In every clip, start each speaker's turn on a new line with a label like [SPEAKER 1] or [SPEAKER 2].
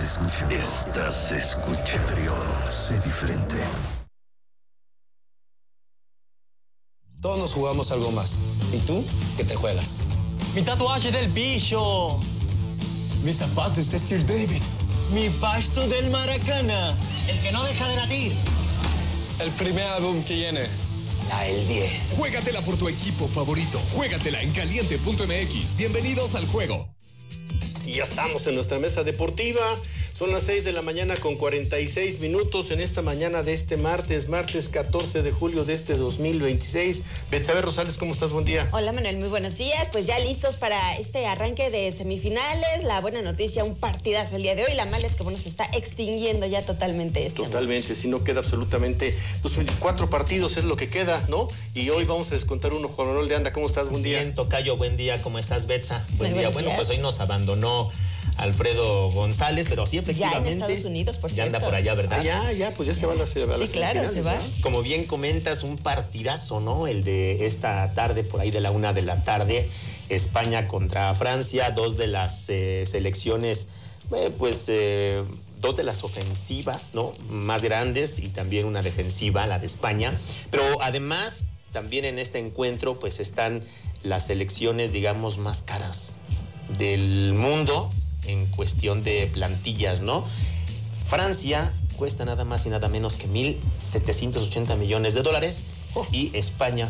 [SPEAKER 1] escuchando. Estás escuchando. Trión, sé diferente.
[SPEAKER 2] Todos nos jugamos algo más. ¿Y tú? ¿Qué te juegas?
[SPEAKER 3] Mi tatuaje del bicho.
[SPEAKER 2] Mis zapatos de Sir David.
[SPEAKER 3] Mi pasto del Maracana. El que no deja de latir.
[SPEAKER 4] El primer álbum que viene.
[SPEAKER 3] La El 10.
[SPEAKER 5] Juégatela por tu equipo favorito. Juégatela en caliente.mx. Bienvenidos al juego.
[SPEAKER 6] Y ya estamos en nuestra mesa deportiva. Son las 6 de la mañana con 46 minutos en esta mañana de este martes 14 de julio de este 2026. Betsabe Rosales, ¿cómo estás? Buen día.
[SPEAKER 7] Hola Manuel, muy buenos días. Pues ya listos para este arranque de semifinales. La buena noticia, un partidazo el día de hoy. La mala es que, bueno, se está extinguiendo ya totalmente este.
[SPEAKER 6] Totalmente, si no queda absolutamente, pues 4 partidos es lo que queda, ¿no? Y hoy vamos a descontar uno. Juan Manuel de Anda, ¿cómo estás? Buen día.
[SPEAKER 8] Bien, tocayo, buen día. ¿Cómo estás, Betsa? Buen día. Bueno,
[SPEAKER 7] días.
[SPEAKER 8] pues hoy nos abandonó Alfredo González, pero sí, efectivamente.
[SPEAKER 7] Ya en Estados Unidos, por
[SPEAKER 8] ya
[SPEAKER 7] cierto.
[SPEAKER 8] anda por allá, ¿verdad?
[SPEAKER 6] Ya, pues ya se va a las
[SPEAKER 7] Sí, claro, se va.
[SPEAKER 6] ¿no?
[SPEAKER 8] Como bien comentas, un partidazo, ¿no? El de esta tarde, por ahí de la 1 de la tarde, España contra Francia, dos de las selecciones, dos de las ofensivas, ¿no? Más grandes y también una defensiva, la de España. Pero además, también en este encuentro, pues están las selecciones, digamos, más caras del mundo en cuestión de plantillas, ¿no? Francia cuesta nada más y nada menos que $1,780 millones y España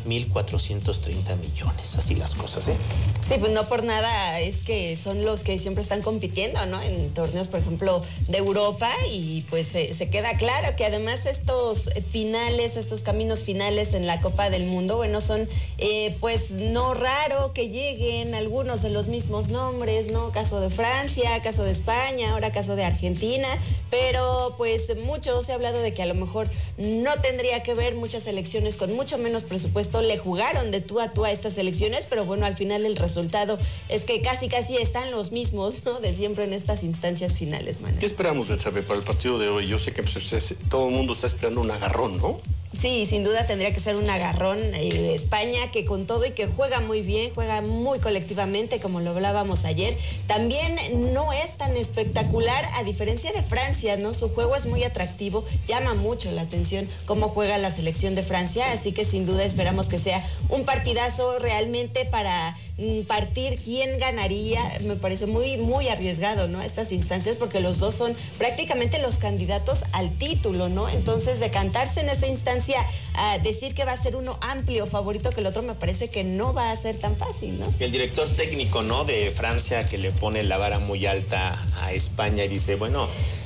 [SPEAKER 8] 1,430 millones. Así las cosas, ¿eh?
[SPEAKER 7] Sí, pues no por nada es que son los que siempre están compitiendo, ¿no? En torneos, por ejemplo, de Europa, y pues se queda claro que además estos finales, estos caminos finales en la Copa del Mundo, bueno, son pues no raro que lleguen algunos de los mismos nombres, ¿no? Caso de Francia, caso de España, ahora caso de Argentina, pero pues mucho se ha hablado de que a lo mejor no tendría que ver, muchas selecciones con mucho menos presupuesto le jugaron de tú a tú a estas selecciones, pero bueno, al final el resultado es que casi están los mismos, ¿no? De siempre en estas instancias finales, Manuel.
[SPEAKER 6] ¿Qué esperamos, Betsabe, para el partido de hoy? Yo sé que todo el mundo está esperando un agarrón, ¿no?
[SPEAKER 7] Sí, sin duda tendría que ser un agarrón. España, que con todo y que juega muy bien, juega muy colectivamente, como lo hablábamos ayer, también no es tan espectacular, a diferencia de Francia, ¿no? Su juego es muy atractivo, llama mucho la atención cómo juega la selección de Francia, así que sin duda esperamos que sea un partidazo realmente para partir quién ganaría. Me parece muy arriesgado, ¿no? Estas instancias, porque los dos son prácticamente los candidatos al título, ¿no? Entonces, decantarse en esta instancia, decir que va a ser uno amplio favorito que el otro, me parece que no va a ser tan fácil, ¿no?
[SPEAKER 8] El director técnico, ¿no? De Francia, que le pone la vara muy alta a España y dice, bueno,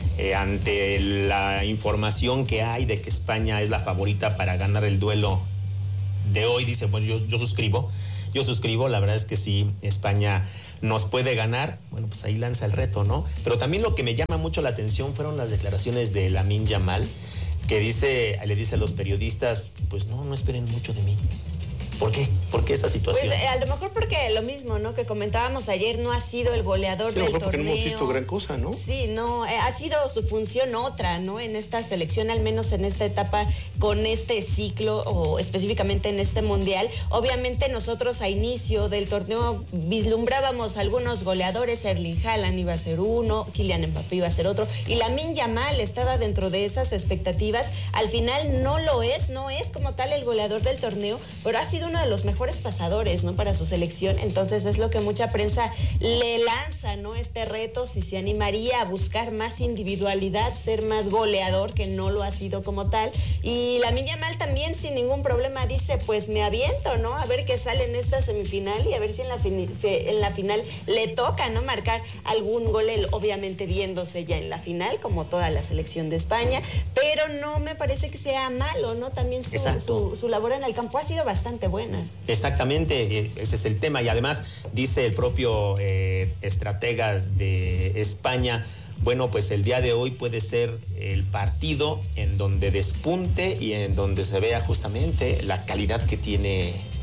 [SPEAKER 8] ante la información que hay de que España es la favorita para ganar el duelo de hoy, dice, bueno, yo suscribo, la verdad es que sí, España nos puede ganar, bueno, pues ahí lanza el reto, ¿no? Pero también lo que me llama mucho la atención fueron las declaraciones de Lamine Yamal, que le dice a los periodistas, pues no esperen mucho de mí. ¿Por qué? ¿Por qué esa situación?
[SPEAKER 7] Pues a lo mejor porque lo mismo, ¿no? Que comentábamos ayer, no ha sido el goleador del torneo.
[SPEAKER 6] Porque no hemos visto gran cosa, ¿no?
[SPEAKER 7] Sí, no, ha sido su función otra, ¿no? En esta selección, al menos en esta etapa, con este ciclo, o específicamente en este mundial. Obviamente nosotros a inicio del torneo vislumbrábamos algunos goleadores, Erling Haaland iba a ser uno, Kylian Mbappé iba a ser otro, y Lamine Yamal estaba dentro de esas expectativas. Al final no es como tal el goleador del torneo, pero ha sido uno de los mejores pasadores, ¿no? Para su selección. Entonces es lo que mucha prensa le lanza, ¿no? Este reto, si se animaría a buscar más individualidad, ser más goleador, que no lo ha sido como tal. Y Lamine Yamal también sin ningún problema dice, pues me aviento, ¿no? A ver qué sale en esta semifinal y a ver si en la final le toca, ¿no? Marcar algún gol, él obviamente viéndose ya en la final, como toda la selección de España, pero no me parece que sea malo, ¿no? También su labor en el campo ha sido bastante buena.
[SPEAKER 8] Exactamente, ese es el tema. Y además dice el propio estratega de España, bueno, pues el día de hoy puede ser el partido en donde despunte y en donde se vea justamente la calidad que tiene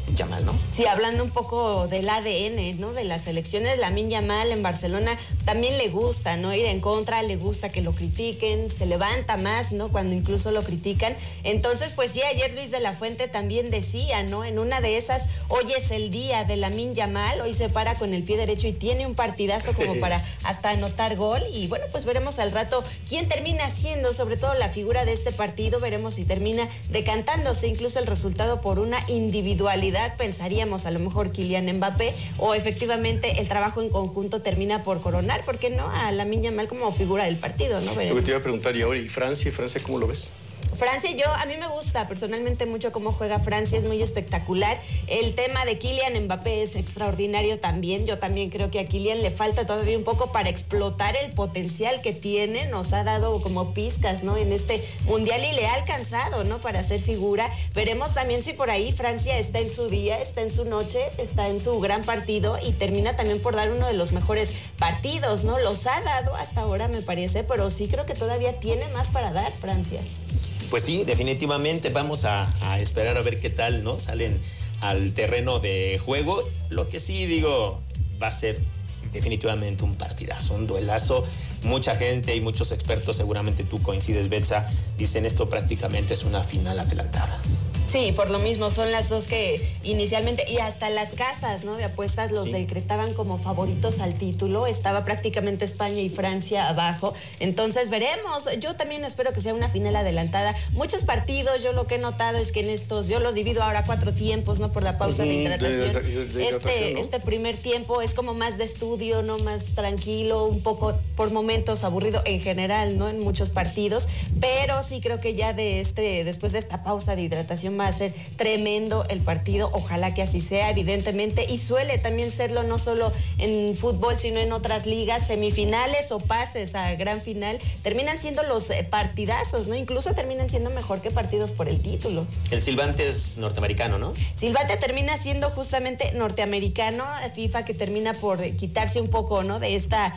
[SPEAKER 8] Yamal, ¿no?
[SPEAKER 7] Sí, hablando un poco del ADN, ¿no? De las elecciones, Lamine Yamal en Barcelona también le gusta, ¿no? Ir en contra, le gusta que lo critiquen, se levanta más, ¿no? Cuando incluso lo critican. Entonces, pues sí, ayer Luis de la Fuente también decía, ¿no? En una de esas, hoy es el día de Lamine Yamal, hoy se para con el pie derecho y tiene un partidazo como para hasta anotar gol. Y bueno, pues veremos al rato quién termina siendo, sobre todo la figura de este partido. Veremos si termina decantándose incluso el resultado por una individualidad. Pensaríamos a lo mejor Kylian Mbappé, o efectivamente el trabajo en conjunto termina por coronar, ¿por qué no? A Lamine Yamal como figura del partido, ¿no? Veremos.
[SPEAKER 6] Lo que te iba a preguntar, ¿y ahora y Francia cómo lo ves?
[SPEAKER 7] Francia, a mí me gusta personalmente mucho cómo juega Francia, es muy espectacular. El tema de Kylian Mbappé es extraordinario también. Yo también creo que a Kylian le falta todavía un poco para explotar el potencial que tiene. Nos ha dado como pizcas, ¿no? En este mundial y le ha alcanzado, ¿no? Para ser figura. Veremos también si por ahí Francia está en su día, está en su noche, está en su gran partido y termina también por dar uno de los mejores partidos, ¿no? Los ha dado hasta ahora, me parece, pero sí creo que todavía tiene más para dar Francia.
[SPEAKER 8] Pues sí, definitivamente vamos a esperar a ver qué tal, ¿no? Salen al terreno de juego. Lo que sí digo, va a ser definitivamente un partidazo, un duelazo. Mucha gente y muchos expertos, seguramente tú coincides, Betsa, dicen esto prácticamente es una final adelantada.
[SPEAKER 7] Sí, por lo mismo, son las dos que inicialmente, y hasta las casas, ¿no? De apuestas los decretaban como favoritos al título. Estaba prácticamente España y Francia abajo. Entonces veremos. Yo también espero que sea una final adelantada. Muchos partidos, yo lo que he notado es que en estos, yo los divido ahora 4 tiempos, ¿no? Por la pausa de hidratación. Este primer tiempo es como más de estudio, ¿no? Más tranquilo, un poco por momentos aburrido en general, ¿no? En muchos partidos. Pero sí creo que ya después de esta pausa de hidratación va a ser tremendo el partido, ojalá que así sea, evidentemente, y suele también serlo no solo en fútbol, sino en otras ligas, semifinales o pases a gran final, terminan siendo los partidazos, ¿no? Incluso terminan siendo mejor que partidos por el título.
[SPEAKER 8] El silbante es norteamericano, ¿no?
[SPEAKER 7] Silbante termina siendo justamente norteamericano, FIFA que termina por quitarse un poco, ¿no? de esta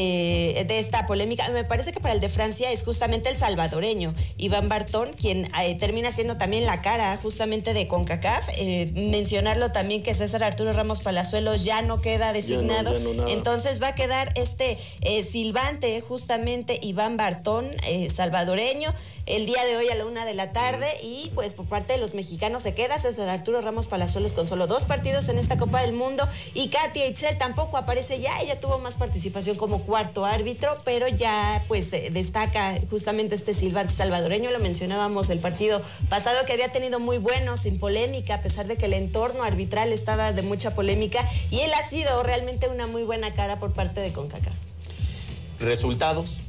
[SPEAKER 7] polémica. Me parece que para el de Francia es justamente el salvadoreño, Iván Bartón, quien termina siendo también la cara justamente de CONCACAF. Mencionarlo también que César Arturo Ramos Palazuelos ya no queda designado,
[SPEAKER 6] ya no
[SPEAKER 7] entonces va a quedar silbante justamente Iván Bartón, salvadoreño, el día de hoy a la 1:00 p.m. y pues por parte de los mexicanos se queda César Arturo Ramos Palazuelos con solo 2 partidos en esta Copa del Mundo, y Katia Itzel tampoco aparece ya, ella tuvo más participación como cuarto árbitro, pero ya pues destaca justamente este silbante salvadoreño. Lo mencionábamos el partido pasado que había tenido muy bueno, sin polémica, a pesar de que el entorno arbitral estaba de mucha polémica, y él ha sido realmente una muy buena cara por parte de CONCACAF.
[SPEAKER 8] ¿Resultados?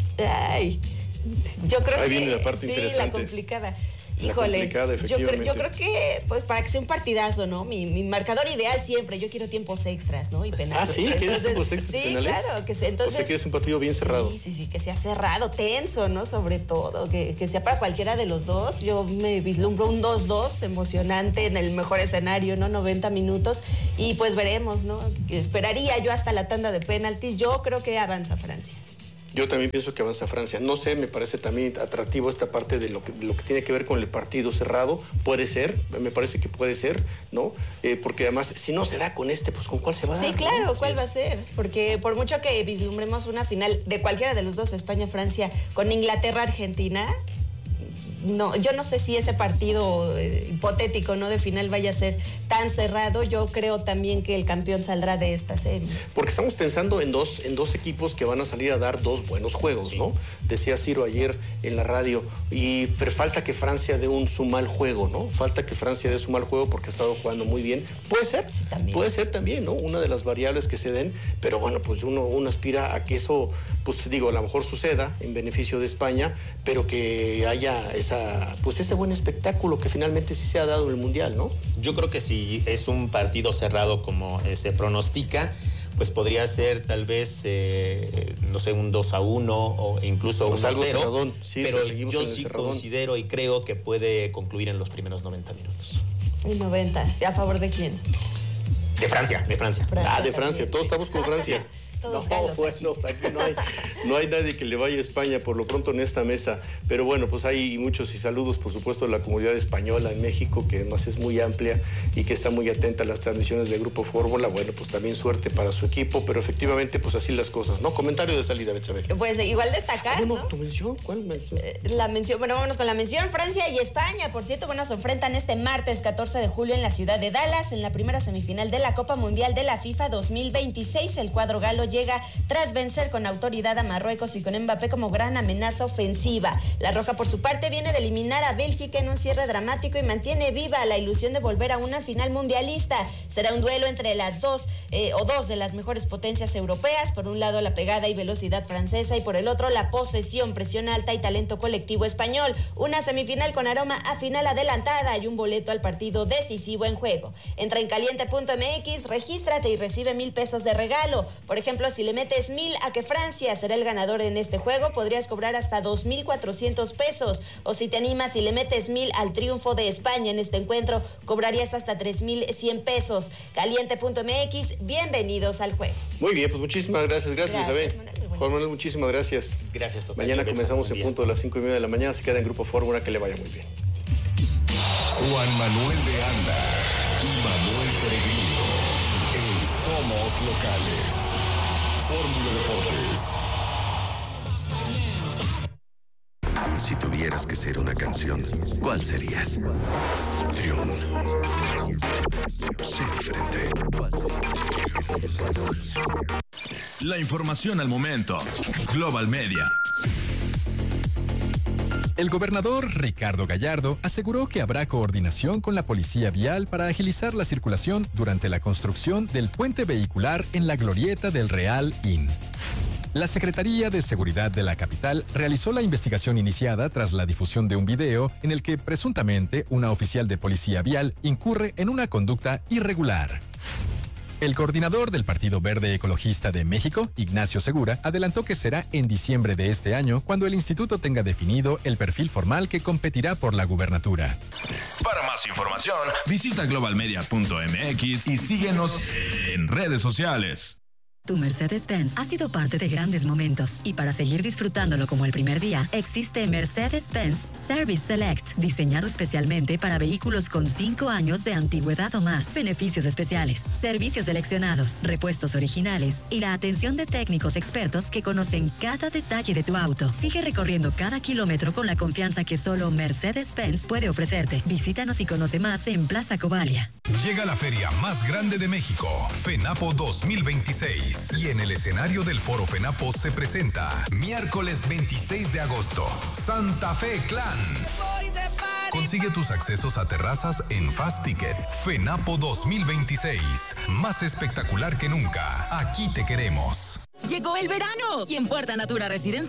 [SPEAKER 7] Ay, yo creo
[SPEAKER 6] ahí
[SPEAKER 7] que
[SPEAKER 6] viene la parte interesante.
[SPEAKER 7] La complicada. Híjole, yo creo que pues para que sea un partidazo, ¿no? Mi marcador ideal siempre, yo quiero tiempos extras, ¿no? Y penales.
[SPEAKER 6] Ah, ¿sí? ¿Quieres tiempos extras y penales?
[SPEAKER 7] Sí, claro. Entonces,
[SPEAKER 6] o sea, quieres un partido bien cerrado.
[SPEAKER 7] Sí, que sea cerrado, tenso, ¿no? Sobre todo, que sea para cualquiera de los dos. Yo me vislumbro un 2-2 emocionante en el mejor escenario, ¿no? 90 minutos. Y pues veremos, ¿no? Esperaría yo hasta la tanda de penaltis. Yo creo que avanza Francia.
[SPEAKER 6] Yo también pienso que avanza Francia. No sé, me parece también atractivo esta parte de lo que tiene que ver con el partido cerrado. Puede ser, me parece que puede ser, ¿no? Porque además, si no se da con pues ¿con cuál se va a dar?
[SPEAKER 7] Sí, claro,
[SPEAKER 6] ¿no?
[SPEAKER 7] ¿cuál va a ser? Porque por mucho que vislumbremos una final de cualquiera de los dos, España-Francia, con Inglaterra-Argentina, no, yo no sé si ese partido hipotético, ¿no? De final vaya a ser tan cerrado. Yo creo también que el campeón saldrá de esta serie.
[SPEAKER 6] Porque estamos pensando en dos equipos que van a salir a dar 2 buenos juegos, ¿no? Decía Ciro ayer en la radio, pero falta que Francia dé su mal juego, ¿no? Falta que Francia dé su mal juego porque ha estado jugando muy bien. Puede ser, sí, puede ser también, ¿no? Una de las variables que se den, pero bueno, pues uno aspira a que eso, pues digo, a lo mejor suceda en beneficio de España, pero que haya ese buen espectáculo que finalmente sí se ha dado en el Mundial, ¿no?
[SPEAKER 8] Yo creo que si es un partido cerrado como se pronostica, pues podría ser tal vez, no sé, un 2-1 o incluso un 0. Sí, pero yo sí considero y creo que puede concluir en los primeros 90 minutos.
[SPEAKER 7] ¿Y 90? ¿A favor de quién?
[SPEAKER 8] De Francia.
[SPEAKER 6] De Francia. Todos estamos con Francia.
[SPEAKER 7] Todos galos
[SPEAKER 6] bueno, aquí no hay nadie que le vaya a España por lo pronto en esta mesa, pero bueno, pues hay muchos y saludos por supuesto a la comunidad española en México, que además es muy amplia y que está muy atenta a las transmisiones de Grupo Fórmula. Bueno, pues también suerte para su equipo, pero efectivamente pues así las cosas, ¿no? Comentario de salida, Betsabe.
[SPEAKER 7] Pues igual destacar,
[SPEAKER 6] ¿no?
[SPEAKER 7] ¿no?
[SPEAKER 6] ¿Tu mención? ¿Cuál mención?
[SPEAKER 7] La mención, bueno, vámonos con la mención. Francia y España, por cierto, bueno, se enfrentan este martes 14 de julio en la ciudad de Dallas en la primera semifinal de la Copa Mundial de la FIFA 2026. El cuadro galo llega tras vencer con autoridad a Marruecos y con Mbappé como gran amenaza ofensiva. La Roja, por su parte, viene de eliminar a Bélgica en un cierre dramático y mantiene viva la ilusión de volver a una final mundialista. Será un duelo entre las dos de las mejores potencias europeas. Por un lado, la pegada y velocidad francesa y por el otro, la posesión, presión alta y talento colectivo español. Una semifinal con aroma a final adelantada y un boleto al partido decisivo en juego. Entra en caliente.mx, regístrate y recibe 1,000 pesos de regalo. Por ejemplo, si le metes 1,000 a que Francia será el ganador en este juego, podrías cobrar hasta 2,400 pesos. O si te animas y le metes 1,000 al triunfo de España en este encuentro, cobrarías hasta 3,100 pesos. Caliente.mx, bienvenidos al juego.
[SPEAKER 6] Muy bien, pues muchísimas gracias, Isabel. Juan Manuel, muchísimas gracias.
[SPEAKER 8] Gracias, tocayo.
[SPEAKER 6] Mañana comenzamos en punto de las 5:30 de la mañana, se queda en Grupo Fórmula, que le vaya muy bien.
[SPEAKER 5] Juan Manuel de Anda y Manuel Peregrino en Somos Locales. Fórmula Deportes.
[SPEAKER 1] Si tuvieras que ser una canción, ¿cuál serías? Trión. Sé diferente.
[SPEAKER 9] La información al momento. Global Media.
[SPEAKER 10] El gobernador Ricardo Gallardo aseguró que habrá coordinación con la policía vial para agilizar la circulación durante la construcción del puente vehicular en la glorieta del Real Inn. La Secretaría de Seguridad de la capital realizó la investigación iniciada tras la difusión de un video en el que presuntamente una oficial de policía vial incurre en una conducta irregular. El coordinador del Partido Verde Ecologista de México, Ignacio Segura, adelantó que será en diciembre de este año cuando el instituto tenga definido el perfil formal que competirá por la gubernatura.
[SPEAKER 9] Para más información, visita globalmedia.mx y síguenos en redes sociales.
[SPEAKER 11] Tu Mercedes-Benz ha sido parte de grandes momentos y para seguir disfrutándolo como el primer día, existe Mercedes-Benz Service Select, diseñado especialmente para vehículos con 5 años de antigüedad o más. Beneficios especiales, servicios seleccionados, repuestos originales y la atención de técnicos expertos que conocen cada detalle de tu auto. Sigue recorriendo cada kilómetro con la confianza que solo Mercedes-Benz puede ofrecerte. Visítanos y conoce más en Plaza Covalia.
[SPEAKER 5] Llega la feria más grande de México, FENAPO 2026. Y en el escenario del Foro FENAPO se presenta miércoles 26 de agosto, Santa Fe Clan. Consigue tus accesos a terrazas en Fast Ticket. FENAPO 2026, más espectacular que nunca. Aquí te queremos.
[SPEAKER 11] Llegó el verano y en Puerta Natura Residencial